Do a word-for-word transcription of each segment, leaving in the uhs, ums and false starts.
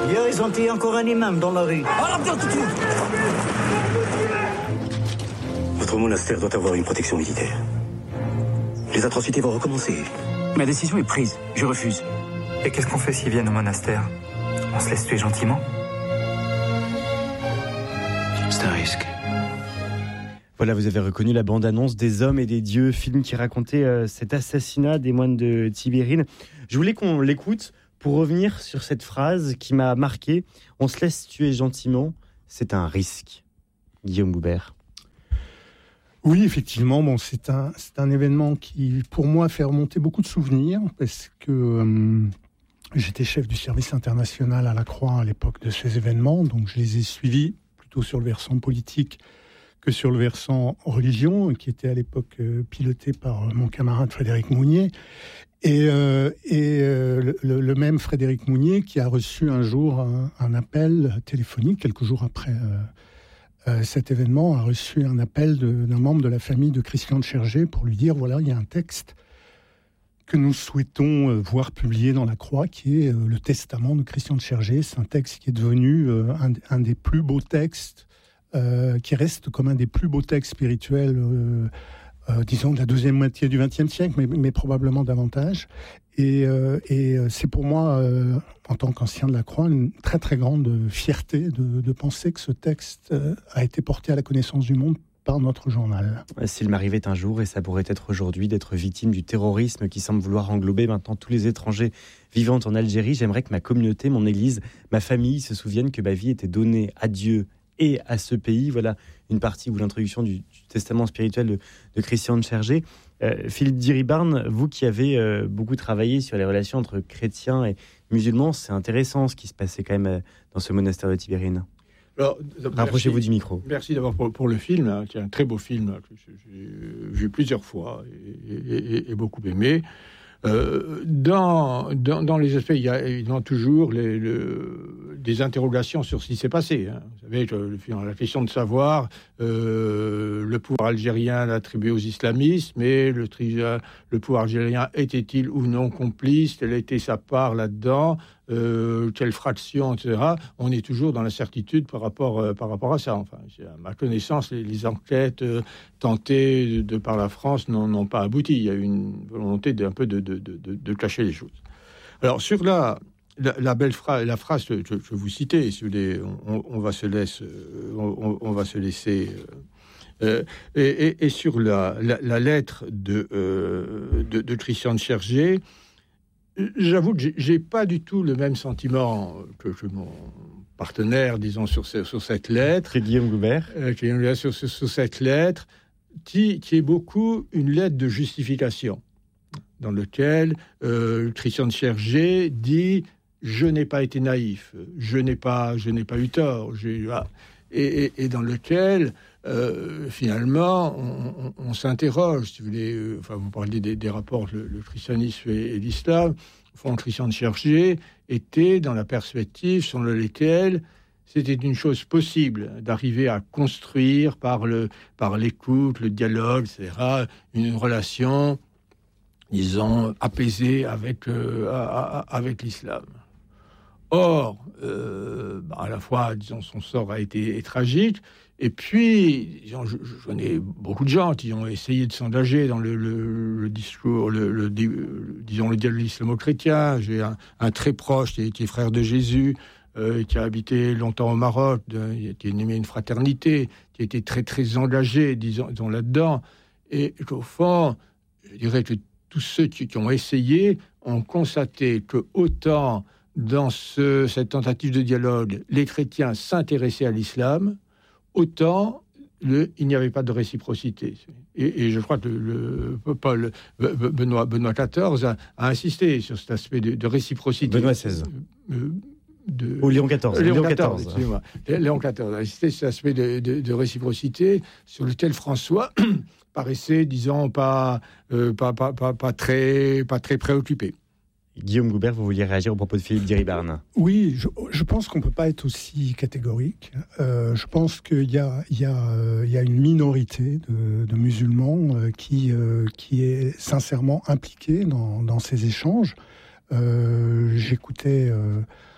Hier, ils ont tué encore un imam dans la rue. Votre monastère doit avoir une protection militaire. Les atrocités vont recommencer. Ma décision est prise. Je refuse. Et qu'est-ce qu'on fait s'ils viennent au monastère? On se laisse tuer gentiment? C'est un risque. Voilà, vous avez reconnu la bande-annonce des Hommes et des Dieux, film qui racontait euh, cet assassinat des moines de Tibérine. Je voulais qu'on l'écoute pour revenir sur cette phrase qui m'a marqué. On se laisse tuer gentiment, c'est un risque. Guillaume Goubert. Oui, effectivement, bon, c'est un, c'est un événement qui, pour moi, fait remonter beaucoup de souvenirs, parce que euh, j'étais chef du service international à la Croix à l'époque de ces événements, donc je les ai suivis plutôt sur le versant politique que sur le versant religion, qui était à l'époque euh, piloté par euh, mon camarade Frédéric Mounier. Et, euh, et euh, le, le même Frédéric Mounier qui a reçu un jour un, un appel téléphonique, quelques jours après euh, euh, cet événement, a reçu un appel de, d'un membre de la famille de Christian de Chergé pour lui dire, voilà, il y a un texte que nous souhaitons euh, voir publié dans la Croix, qui est euh, le testament de Christian de Chergé. C'est un texte qui est devenu euh, un, un des plus beaux textes, Euh, qui reste comme un des plus beaux textes spirituels, euh, euh, disons, de la deuxième moitié du vingtième siècle, mais, mais probablement davantage. Et, euh, et c'est pour moi, euh, en tant qu'ancien de la Croix, une très très grande fierté de, de penser que ce texte euh, a été porté à la connaissance du monde par notre journal. S'il m'arrivait un jour, et ça pourrait être aujourd'hui, d'être victime du terrorisme qui semble vouloir englober maintenant tous les étrangers vivant en Algérie, j'aimerais que ma communauté, mon église, ma famille se souviennent que ma vie était donnée à Dieu et à ce pays. Voilà une partie ou l'introduction du, du testament spirituel de, de Christian de Chergé. Euh, Philippe Diribarne, vous qui avez euh, beaucoup travaillé sur les relations entre chrétiens et musulmans, c'est intéressant ce qui se passait quand même euh, dans ce monastère de Tibérine. Alors, rapprochez-vous du micro. Merci d'abord pour, pour le film, hein, qui est un très beau film hein, que j'ai vu plusieurs fois et, et, et, et beaucoup aimé. Euh, dans, dans, dans les aspects, il y a évidemment toujours les, le, des interrogations sur ce qui s'est passé. Hein. Vous savez, le, la question de savoir euh, le pouvoir algérien l'attribuer aux islamistes, mais le, le pouvoir algérien était-il ou non complice? Quelle était sa part là-dedans? Euh, quelle fraction, et cetera. On est toujours dans l'incertitude par rapport, euh, par rapport à ça. Enfin, à ma connaissance, les, les enquêtes euh, tentées de, de par la France n'ont, n'ont pas abouti. Il y a eu une volonté d'un peu de, de, de, de cacher les choses. Alors, sur la, la, la belle phrase, la phrase que je, je vous citais, sur les, on, on, va se laisser, on, on va se laisser euh, et, et, et sur la, la, la lettre de, euh, de, de Christian de Chergé, j'avoue que j'ai, j'ai pas du tout le même sentiment que, que mon partenaire, disons, sur, ce, sur cette lettre. C'est Guillaume Goubert. Euh, sur, sur, sur cette lettre, qui, qui est beaucoup une lettre de justification, dans laquelle euh, Christian de Chergé dit « Je n'ai pas été naïf, je n'ai pas, je n'ai pas eu tort. J'ai, ah. » et, et, et dans lequel... Euh, finalement, on, on, on s'interroge, si vous voulez, euh, enfin, vous parlez des, des rapports, le, le christianisme et, et l'islam. Au fond, Christian de Chergé était dans la perspective selon laquelle c'était une chose possible d'arriver à construire par, le, par l'écoute, le dialogue, et cetera, une relation, disons, apaisée avec, euh, à, à, avec l'islam. Or, euh, bah, à la fois, disons, son sort a été tragique. Et puis, disons, je, je connais beaucoup de gens qui ont essayé de s'engager dans le, le, le discours, le, le, le, disons, le dialogue islamo-chrétien. J'ai un, un très proche qui est, qui est frère de Jésus, euh, qui a habité longtemps au Maroc, de, qui a aimé une fraternité, qui a été très, très engagé, disons, disons là-dedans. Et au fond, je dirais que tous ceux qui, qui ont essayé ont constaté que autant dans ce, cette tentative de dialogue, les chrétiens s'intéressaient à l'islam, autant le, il n'y avait pas de réciprocité. Et, et je crois que le, Paul, Benoît, Benoît quatorze a, a insisté sur cet aspect de, de réciprocité. Benoît seize. Euh, de, Ou Léon quatorze. Léon quatorze, excusez-moi. Léon quatorze a insisté sur cet aspect de, de, de réciprocité sur lequel François paraissait, disons, pas, euh, pas, pas, pas, pas, très, pas très préoccupé. Guillaume Goubert, vous vouliez réagir au propos de Philippe Diribarne? Oui, je, je pense qu'on ne peut pas être aussi catégorique. Euh, je pense qu'il y a, il y a, euh, il y a une minorité de, de musulmans euh, qui, euh, qui est sincèrement impliquée dans, dans ces échanges. Euh, j'écoutais euh,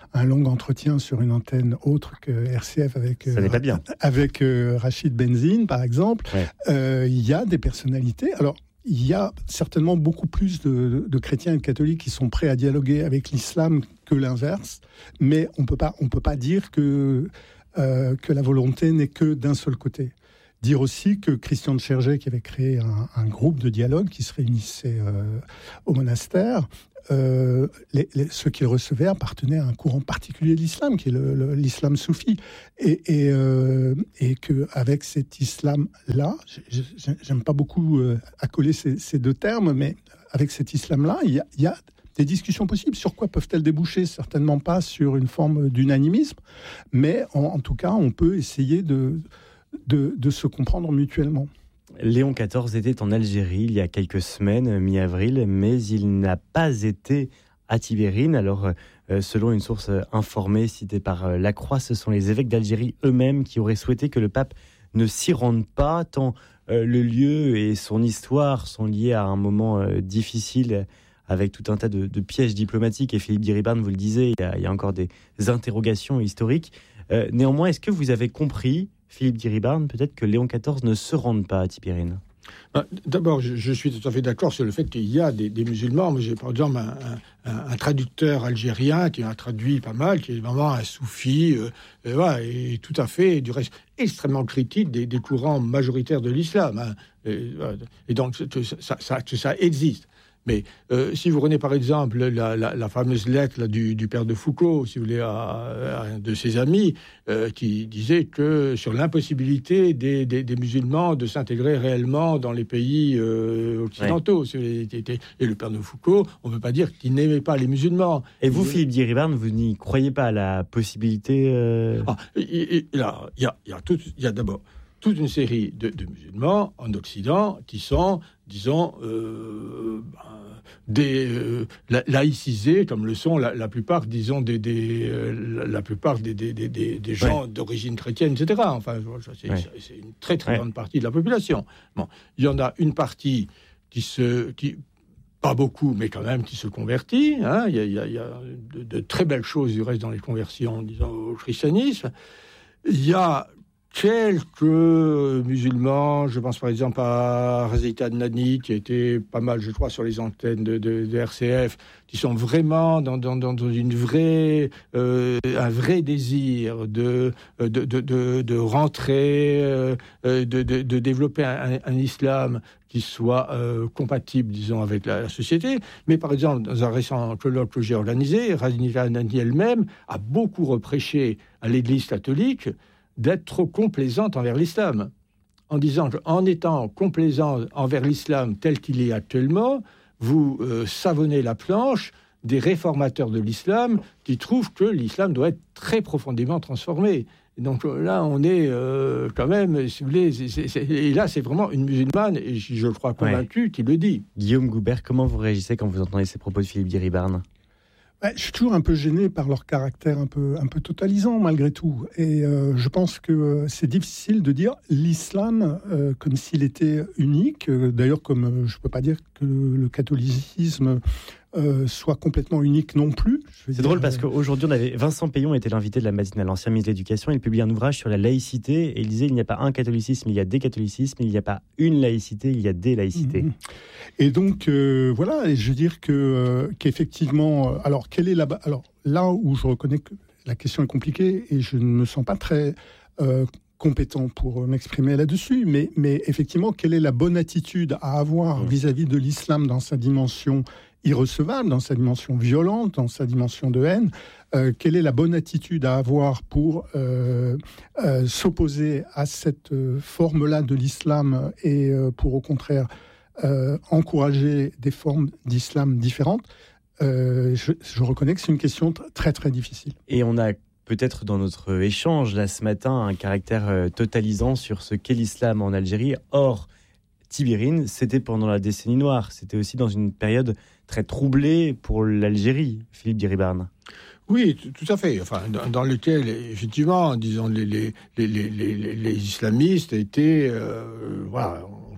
un long entretien sur une antenne autre que R C F avec, Ça euh, n'est pas bien. avec euh, Rachid Benzine, par exemple. Il ouais. euh, y a des personnalités. Alors, il y a certainement beaucoup plus de, de chrétiens et de catholiques qui sont prêts à dialoguer avec l'islam que l'inverse, mais on peut pas, on peut pas dire que, euh, que la volonté n'est que d'un seul côté. Dire aussi que Christian de Chergé, qui avait créé un, un groupe de dialogue qui se réunissait euh, au monastère, euh, les, les, ceux qu'il recevait appartenaient à un courant particulier de l'islam, qui est le, le, l'islam soufi. Et, et, euh, et qu'avec cet islam-là, j'aime pas beaucoup euh, accoler ces, ces deux termes, mais avec cet islam-là, il y a, il y a des discussions possibles. Sur quoi peuvent-elles déboucher ? Certainement pas sur une forme d'unanimisme, mais en, en tout cas, on peut essayer de... De, de se comprendre mutuellement. Léon quatorze était en Algérie il y a quelques semaines, mi-avril, mais il n'a pas été à Tibérine. Alors, euh, selon une source informée citée par euh, La Croix, ce sont les évêques d'Algérie eux-mêmes qui auraient souhaité que le pape ne s'y rende pas, tant euh, le lieu et son histoire sont liés à un moment euh, difficile, avec tout un tas de, de pièges diplomatiques. Et Philippe Diribarne, vous le disiez, il y a, il y a encore des interrogations historiques. Euh, néanmoins, est-ce que vous avez compris, Philippe Diribarne, peut-être que Léon quatorze ne se rende pas à Tibérine ? D'abord, je, je suis tout à fait d'accord sur le fait qu'il y a des, des musulmans. Moi, j'ai par exemple un, un, un traducteur algérien qui a traduit pas mal, qui est vraiment un soufi, euh, et, voilà, et tout à fait, du reste, extrêmement critique des, des courants majoritaires de l'islam. Hein. Et, et donc, ça, ça, ça existe. Mais euh, si vous prenez par exemple la, la, la fameuse lettre là, du, du père de Foucault, si vous voulez, à, à un de ses amis, euh, qui disait que sur l'impossibilité des, des, des musulmans de s'intégrer réellement dans les pays euh, occidentaux. Ouais. Et le père de Foucault, on ne peut pas dire qu'il n'aimait pas les musulmans. Et vous, il... Philippe Diribarne, vous n'y croyez pas à la possibilité euh... ah, Il y a, il y a, il y a, tout, il y a d'abord toute une série de, de musulmans en Occident qui sont, disons, euh, des euh, la, laïcisés, comme le sont la, la plupart, disons, des, des euh, la, la plupart des, des, des, des gens ouais. d'origine chrétienne, et cetera. Enfin, c'est, ouais. c'est une très très ouais. grande partie de la population. Bon, il y en a une partie qui se, qui pas beaucoup, mais quand même qui se convertit. Hein. Il y a, il y a, il y a de, de très belles choses du reste dans les conversions, disons, au christianisme. Il y a quelques musulmans, je pense par exemple à Razita Nani, qui était pas mal, je crois, sur les antennes de, de, de R C F, qui sont vraiment dans, dans, dans une vraie, euh, un vrai désir de, de, de, de, de rentrer, euh, de, de, de développer un, un islam qui soit euh, compatible, disons, avec la, la société. Mais par exemple, dans un récent colloque que j'ai organisé, Razita Nani elle-même a beaucoup reproché à l'Église catholique d'être trop complaisante envers l'islam, en disant qu'en étant complaisant envers l'islam tel qu'il est actuellement, vous euh, savonnez la planche des réformateurs de l'islam qui trouvent que l'islam doit être très profondément transformé. Et donc là, on est euh, quand même, si vous voulez, c'est, c'est, c'est, et là, c'est vraiment une musulmane, et je le crois convaincu, ouais. qui le dit. Guillaume Goubert, comment vous réagissez quand vous entendez ces propos de Philippe Diribarne ? Ouais, je suis toujours un peu gêné par leur caractère un peu, un peu totalisant, malgré tout. Et euh, je pense que c'est difficile de dire l'islam euh, comme s'il était unique. D'ailleurs, comme euh, je ne peux pas dire que le, le catholicisme euh, soit complètement unique non plus. C'est dire, drôle parce qu'aujourd'hui, on avait Vincent Payon était l'invité de la matinale, l'ancien ministre de l'Éducation. Il publie un ouvrage sur la laïcité et il disait il n'y a pas un catholicisme, il y a des catholicismes, il n'y a pas une laïcité, il y a des laïcités. Mmh. Et donc, euh, voilà, et je veux dire que, euh, qu'effectivement, euh, alors, quelle est la, alors, là où je reconnais que la question est compliquée et je ne me sens pas très euh, compétent pour m'exprimer là-dessus, mais, mais effectivement, quelle est la bonne attitude à avoir mmh. vis-à-vis de l'islam dans sa dimension irrecevable, dans sa dimension violente, dans sa dimension de haine, euh, quelle est la bonne attitude à avoir pour euh, euh, s'opposer à cette euh, forme-là de l'islam et euh, pour au contraire euh, encourager des formes d'islam différentes, euh, je, je reconnais que c'est une question t- très très difficile. Et on a peut-être dans notre échange là ce matin un caractère euh, totalisant sur ce qu'est l'islam en Algérie. Or, Tibérine, c'était pendant la décennie noire. C'était aussi dans une période très troublée pour l'Algérie, Philippe Diribarne. Oui, tout à fait. Enfin, dans, dans lequel, effectivement, disons, les, les, les, les, les, les islamistes étaient, euh, voilà, on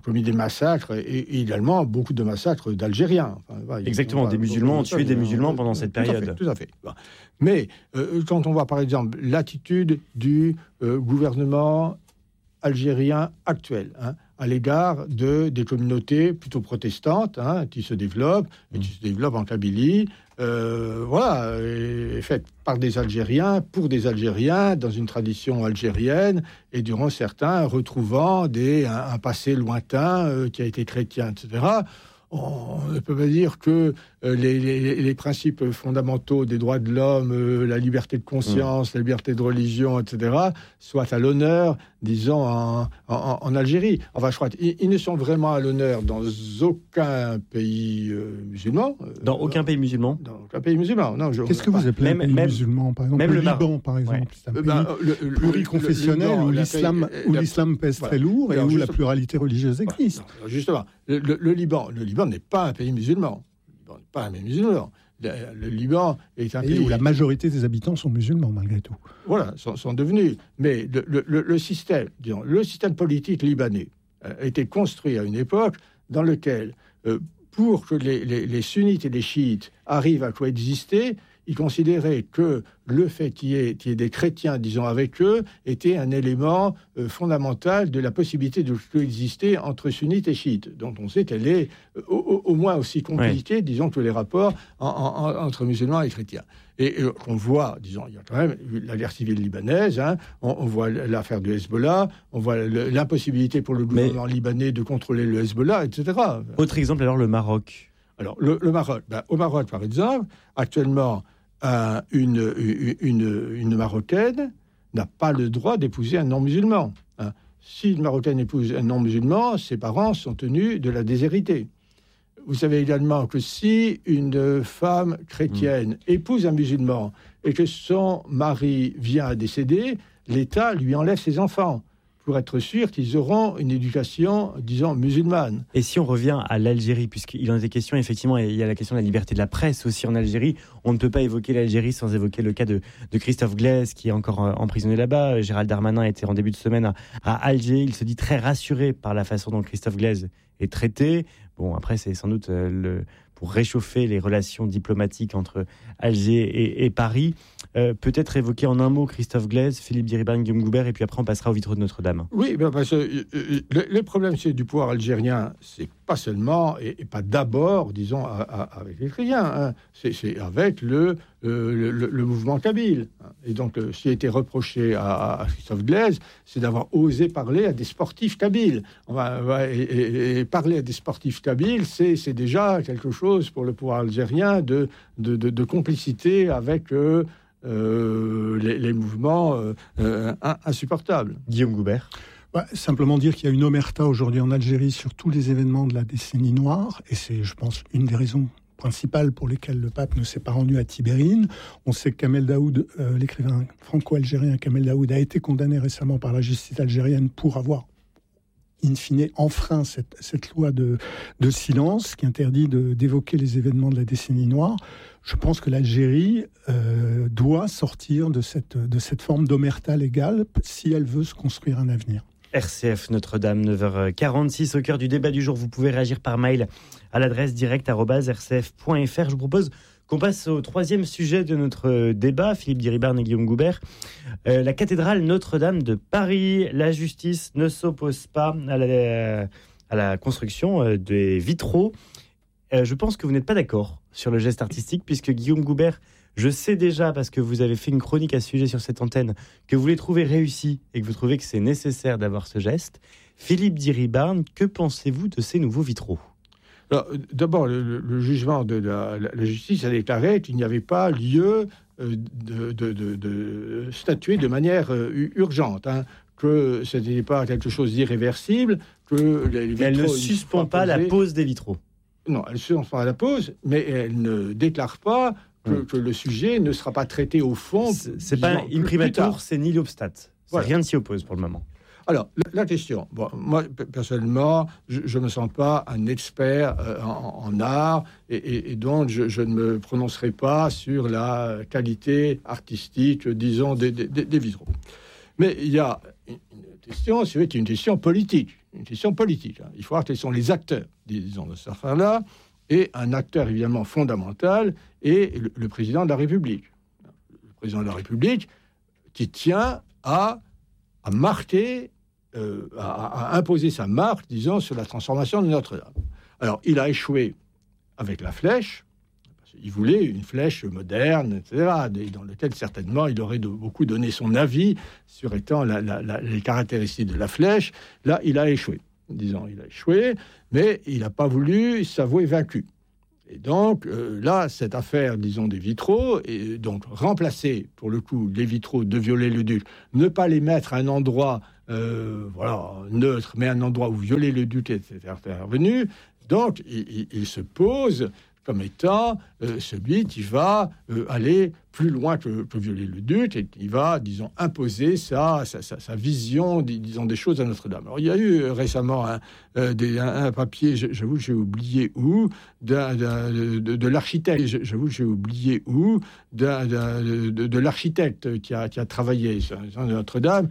commis des massacres, et, et également beaucoup de massacres d'Algériens. Enfin, voilà, Exactement, des musulmans ont tué des musulmans pendant cette période. Tout à fait. Tout à fait. Mais euh, quand on voit par exemple l'attitude du euh, gouvernement algérien actuel, hein, à l'égard de, des communautés plutôt protestantes, hein, qui se développent, et qui se développent en Kabylie, euh, voilà, est faite par des Algériens, pour des Algériens, dans une tradition algérienne, et durant certains retrouvant des, un, un passé lointain euh, qui a été chrétien, et cetera. On ne peut pas dire que euh, les, les, les principes fondamentaux des droits de l'homme, euh, la liberté de conscience, mmh. la liberté de religion, et cetera, soient à l'honneur, disons, en, en, en Algérie. Enfin, je crois qu'ils ils ne sont vraiment à l'honneur dans aucun pays euh, musulman. Dans euh, aucun pays musulman Dans aucun pays musulman. Non, je, Qu'est-ce que vous appelez même, un pays même, musulman, par exemple même le, le Liban, par exemple, ouais. c'est un pays ben, le, le, pluriconfessionnel le, le, où l'islam, pays, où la, l'islam pèse voilà. très lourd et Alors, où juste, la pluralité religieuse existe. Non, justement, le, le, le Liban, le Liban n'est pas un pays musulman. Le Liban n'est pas un pays musulman. Le, le Liban est un et pays où la majorité des habitants sont musulmans, malgré tout. Voilà, sont, sont devenus. Mais le, le, le système, disons, le système politique libanais a été construit à une époque dans laquelle, euh, pour que les, les, les sunnites et les chiites arrivent à coexister, ils considéraient que le fait qu'il y ait, qu'il y ait des chrétiens, disons, avec eux, était un élément euh, fondamental de la possibilité de coexister entre sunnites et chiites, dont on sait qu'elle est euh, au, au moins aussi compliquée, ouais. disons, que les rapports en, en, entre musulmans et chrétiens. Et euh, on voit, disons, il y a quand même la guerre civile libanaise, hein, on, on voit l'affaire du Hezbollah, on voit le, l'impossibilité pour le gouvernement Mais... libanais de contrôler le Hezbollah, et cetera. Autre exemple, alors, le Maroc. Alors, le, le Maroc, ben, au Maroc, par exemple, actuellement, euh, une, une, une Marocaine n'a pas le droit d'épouser un non-musulman. Hein. Si une Marocaine épouse un non-musulman, ses parents sont tenus de la déshériter. Vous savez également que si une femme chrétienne mmh. épouse un musulman et que son mari vient à décéder, l'État lui enlève ses enfants, pour être sûr qu'ils auront une éducation, disons, musulmane. Et si on revient à l'Algérie, puisqu'il en était question, effectivement, il y a la question de la liberté de la presse aussi en Algérie. On ne peut pas évoquer l'Algérie sans évoquer le cas de, de Christophe Glaise, qui est encore emprisonné là-bas. Gérald Darmanin était en début de semaine à, à Alger. Il se dit très rassuré par la façon dont Christophe Glaise est traité. Bon, après, c'est sans doute euh, le... pour réchauffer les relations diplomatiques entre Alger et, et Paris. Euh, peut-être évoquer en un mot Christophe Glaise, Philippe Diribarne, Guillaume Goubert, et puis après on passera au vitraux de Notre-Dame. Oui, ben parce que euh, le, le problème c'est du pouvoir algérien, c'est pas seulement et, et pas d'abord, disons, à, à, avec les chrétiens, hein. c'est, c'est avec le, euh, le, le, le mouvement kabyle. Et donc, euh, ce qui a été reproché à, à Christophe Glaise, c'est d'avoir osé parler à des sportifs kabyles. On va, on va, et, et, et parler à des sportifs kabyles, c'est, c'est déjà quelque chose pour le pouvoir algérien de, de, de, de complicité avec euh, euh, les, les mouvements euh, euh, insupportables. Guillaume Goubert. Bah, simplement dire qu'il y a une omerta aujourd'hui en Algérie sur tous les événements de la décennie noire, et c'est, je pense, une des raisons principales pour lesquelles le pape ne s'est pas rendu à Tibérine. On sait que Kamel Daoud, euh, l'écrivain franco-algérien Kamel Daoud, a été condamné récemment par la justice algérienne pour avoir in fine enfreint cette, cette loi de, de silence qui interdit de, d'évoquer les événements de la décennie noire. Je pense que l'Algérie euh, doit sortir de cette, de cette forme d'omerta légale si elle veut se construire un avenir. R C F Notre-Dame, neuf heures quarante-six, au cœur du débat du jour. Vous pouvez réagir par mail à l'adresse direct arobase r c f point f r. Je vous propose qu'on passe au troisième sujet de notre débat, Philippe Diribarne et Guillaume Goubert. Euh, la cathédrale Notre-Dame de Paris. La justice ne s'oppose pas à la, à la construction des vitraux. Euh, je pense que vous n'êtes pas d'accord sur le geste artistique, puisque Guillaume Goubert, je sais déjà, parce que vous avez fait une chronique à ce sujet sur cette antenne, que vous les trouvez réussis et que vous trouvez que c'est nécessaire d'avoir ce geste. Philippe Diribarne, que pensez-vous de ces nouveaux vitraux ? Alors, d'abord, le, le jugement de la, la justice a déclaré qu'il n'y avait pas lieu euh, de, de, de, de statuer de manière euh, urgente, hein, que ce n'était pas quelque chose d'irréversible, que les vitraux... Elle ne suspend pas la pose des vitraux. Non, elle ne suspend pas la pose, mais elle ne déclare pas que, mmh. que le sujet ne sera pas traité au fond. C'est, c'est pas imprimatur, c'est nihil obstat. Voilà. Rien ne s'y oppose pour le moment. Alors, la, la question, bon, moi, personnellement, je ne me sens pas un expert euh, en, en art, et, et, et donc je, je ne me prononcerai pas sur la qualité artistique, disons, des, des, des vitraux. Mais il y a une, une question, c'est une question politique. Une question politique. Hein. Il faut voir quels sont les acteurs, disons, de cette affaire-là. Et un acteur, évidemment, fondamental est le, le président de la République. Le président de la République qui tient à, à marquer, euh, à, à imposer sa marque, disons, sur la transformation de Notre-Dame. Alors, il a échoué avec la flèche. Il voulait une flèche moderne, et cetera, dans laquelle, certainement, il aurait de, beaucoup donné son avis sur étant la, la, la, les caractéristiques de la flèche. Là, il a échoué. Disons, il a échoué, mais il n'a pas voulu s'avouer vaincu. Et donc, euh, là, cette affaire, disons, des vitraux, et donc remplacer, pour le coup, les vitraux de Viollet-le-Duc, ne pas les mettre à un endroit, euh, voilà, neutre, mais un endroit où Viollet-le-Duc était intervenu. Donc, il, il, il se pose comme étant euh, celui qui va euh, aller plus loin que, que Viollet-le-Duc et qui va, disons, imposer sa, sa, sa, sa vision, disons, des choses à Notre-Dame. Alors, il y a eu euh, récemment un, euh, des, un, un papier, j'avoue que j'ai oublié où, d'un, d'un, de, de l'architecte, j'avoue que j'ai oublié où, d'un, d'un, de, de l'architecte qui a, qui a travaillé sur, sur Notre-Dame,